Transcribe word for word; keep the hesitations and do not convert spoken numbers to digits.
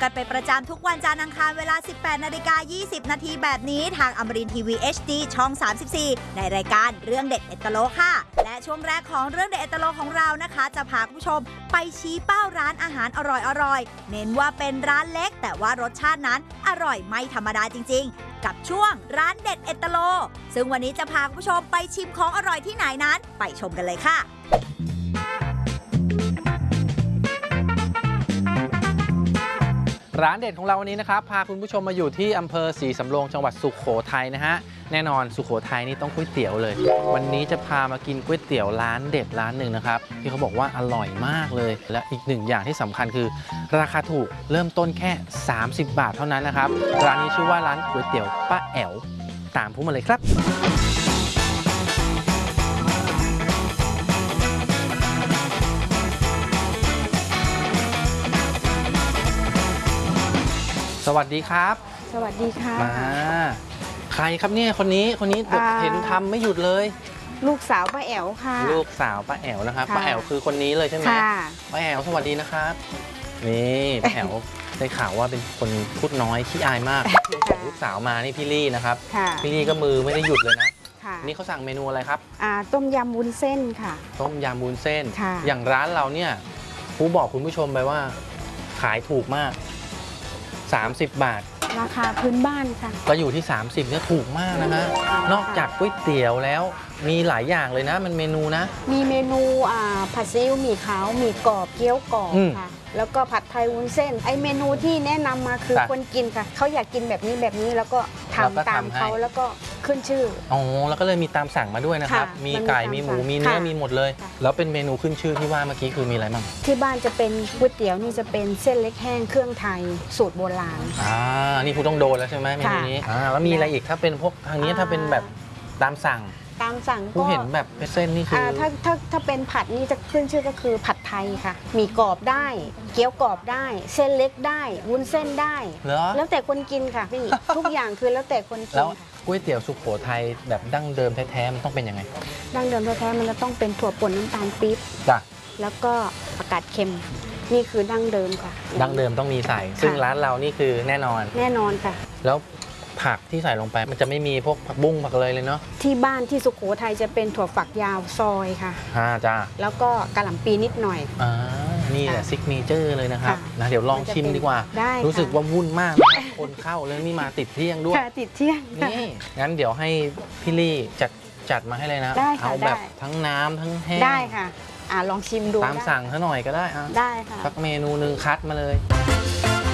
กันเป็นประจำทุกวันจันทร์อังคารเวลา สิบแปดนาฬิกายี่สิบนาทีแบบนี้ทางอมรินทร์ทีวี เอช ดี ช่อง สามสิบสี่ ในรายการเรื่องเด็ดเอตโลค่ะและช่วงแรกของเรื่องเด็ดเอตโลของเรานะคะจะพาคุณผู้ชมไปชี้เป้าร้านอาหารอร่อยๆเน้นว่าเป็นร้านเล็กแต่ว่ารสชาตินั้นอร่อยไม่ธรรมดาจริงๆกับช่วงร้านเด็ดเอตโลซึ่งวันนี้จะพาคุณผู้ชมไปชิมของอร่อยที่ไหนนั้นไปชมกันเลยค่ะร้านเด็ดของเราวันนี้นะครับพาคุณผู้ชมมาอยู่ที่อำเภอศรีสำโรงจังหวัดสุโขทัยนะฮะแน่นอนสุโขทัยนี่ต้องก๋วยเตี๋ยวเลยวันนี้จะพามากินก๋วยเตี๋ยวร้านเด็ดร้านหนึ่งนะครับที่เขาบอกว่าอร่อยมากเลยและอีกหนึ่งอย่างที่สำคัญคือราคาถูกเริ่มต้นแค่สามสิบบาทเท่านั้นนะครับร้านนี้ชื่อว่าร้านก๋วยเตี๋ยวป้าแอ๋วตามผมมาเลยครับสวัสดีครับสวัสดีค่ะมาใครครับเนี่ยคนนี้คนนี้เห็นทำไม่หยุดเลยลูกสาวป้าแอ๋วค่ะลูกสาวป้าแอ๋วนะครับป้าแอ๋วคือคนนี้เลยใช่ไหมป้าแอ๋วสวัสดีนะครับนี่ป้าแอ๋วได้ข่าวว่าเป็นคนพูดน้อยขี้อายมากลูกสาวมานี่พี่ลี่นะครับพี่ลี่ก็มือไม่ได้หยุดเลยนะนี่เขาสั่งเมนูอะไรครับต้มยำวุ้นเส้นค่ะต้มยำวุ้นเส้นอย่างร้านเราเนี่ยผู้บอกคุณผู้ชมไปว่าขายถูกมากสามสิบบาทราคาพื้นบ้านค่ะก็อยู่ที่สามสิบเนี่ยถูกมากนะฮะนอกจากก๋วยเตี๋ยวแล้วมีหลายอย่างเลยนะมันเมนูนะมีเมนูผัดซีอิ๊วหมี่ขาวหมี่กรอบเกี๊ยวกรอบค่ะแล้วก็ผัดไทยวุ้นเส้นไอเมนูที่แนะนำมาคือคนกินค่ะเขาอยากกินแบบนี้แบบนี้แล้วก็ทำตามเขาแล้วก็ขึ้นชื่ออ๋อแล้วก็เลยมีตามสั่งมาด้วยนะครับมีไก่มีหมูมีเนื้อมีหมดเลยแล้วเป็นเมนูขึ้นชื่อที่ว่าเมื่อกี้คือมีอะไรบ้างที่บ้านจะเป็นก๋วยเตี๋ยวนี่จะเป็นเส้นเล็กแห้งเครื่องไทยสูตรโบราณอ่านี่คุณต้องโดนแล้วใช่ไหมเมนูนี้อ่าแล้วมีอะไรอีกถ้าเป็นพวกทางนี้ถ้าเป็นแบบตามสั่งตามสั่งก็เห็นแบบเป็นเส้นนี่คือถ้าถ้าถ้าเป็นผัดนี่จะขึ้นชื่อก็คือผัดไทยค่ะหมี่กรอบได้เกี๊ยวกรอบได้เส้นเล็กได้วุ้นเส้นได้แล้วแต่คนกินค่ะพี่ ทุกอย่างคือแล้วแต่คนกินแล้วก๋วยเตี๋ยวสุโขทัยแบบดั้งเดิมแท้ๆมันต้องเป็นยังไงดั้งเดิมแท้ๆมันจะต้องเป็นถั่วป่นน้ำตาลปี๊บจ้ะแล้วก็ผักกาดเค็มนี่คือดั้งเดิมค่ะดั้งเดิมต้องมีใส่ซึ่งร้านเรานี่คือแน่นอนแน่นอนค่ะแล้วผักที่ใส่ลงไปมันจะไม่มีพวกผักบุ้งผักเลยเลยเนาะที่บ้านที่สุโขทัยจะเป็นถั่วฝักยาวซอยค่ะอ่าจ้าแล้วก็กะหล่ำปีนิดหน่อยอ่านี่แหละซิกเนเจอร์เลยนะครับนะเดี๋ยวลองชิมดีกว่ารู้สึกว่าวุ่นมากคนเข้าแล้วนี่มาติดเที่ยงด้วยติดเที่ยงนี่งั้นเดี๋ยวให้พี่ลี่จัดจัดมาให้เลยนะเอาแบบทั้งน้ำทั้งแห้งได้ค่ะอ่าลองชิมดูตามสั่งซะหน่อยก็ได้อ่ะได้ค่ะสักเมนูหนึ่งคัดมาเลย